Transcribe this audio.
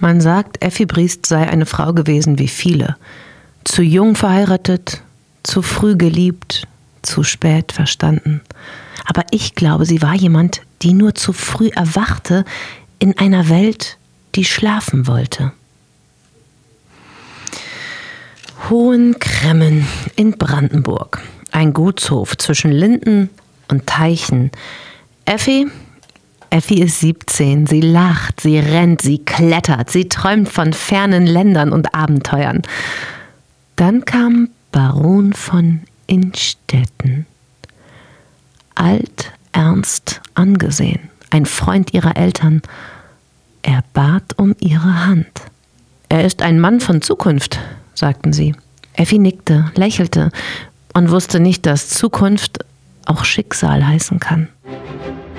Man sagt, Effi Briest sei eine Frau gewesen wie viele. Zu jung verheiratet, zu früh geliebt, zu spät verstanden. Aber ich glaube, sie war jemand, die nur zu früh erwachte in einer Welt, die schlafen wollte. Hohenkremmen in Brandenburg. Ein Gutshof zwischen Linden und Teichen. Effi ist 17. Sie lacht, sie rennt, sie klettert, sie träumt von fernen Ländern und Abenteuern. Dann kam Baron von Innstetten. Alt, ernst angesehen, ein Freund ihrer Eltern. Er bat um ihre Hand. Er ist ein Mann von Zukunft, sagten sie. Effi nickte, lächelte und wusste nicht, dass Zukunft auch Schicksal heißen kann.